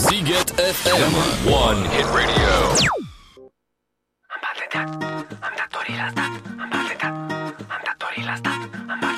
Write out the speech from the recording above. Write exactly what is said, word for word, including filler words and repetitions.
Ziget F M. One Hit Radio. Am patentat, am datorii la stat, am patentat, am datorii la stat, am patentat.